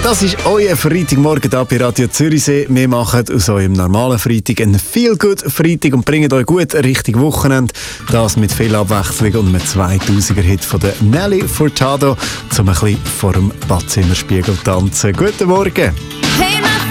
Das ist euer Freitagmorgen hier bei Radio Zürichsee. Wir machen aus eurem normalen Freitag einen Feel-Good-Freitag und bringen euch gut Richtung Wochenende. Das mit viel Abwechslung und einem 2000er-Hit von der Nelly Furtado, um ein bisschen vor dem Badzimmerspiegel zu tanzen. Guten Morgen! Hey,